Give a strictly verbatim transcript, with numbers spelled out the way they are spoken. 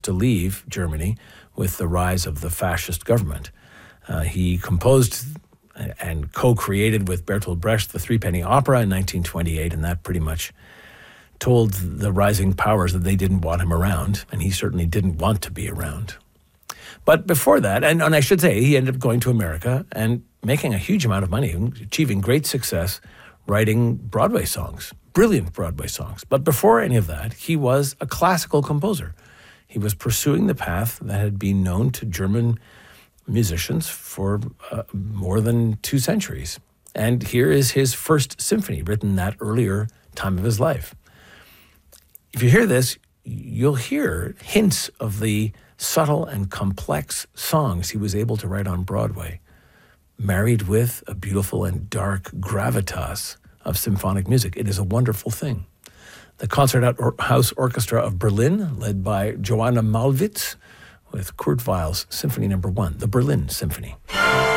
to leave Germany with the rise of the fascist government. Uh, he composed and co-created with Bertolt Brecht the Threepenny Opera in nineteen twenty-eight, and that pretty much told the rising powers that they didn't want him around, and he certainly didn't want to be around. But before that, and, and I should say, he ended up going to America and making a huge amount of money, achieving great success, writing Broadway songs, brilliant Broadway songs. But before any of that, he was a classical composer. He was pursuing the path that had been known to German musicians for uh, more than two centuries. And here is his first symphony, written that earlier time of his life. If you hear this, you'll hear hints of the subtle and complex songs he was able to write on Broadway, married with a beautiful and dark gravitas of symphonic music. It is a wonderful thing. The Concerthouse Orchestra of Berlin, led by Joanna Malwitz, with Kurt Weill's Symphony Number One, the Berlin Symphony.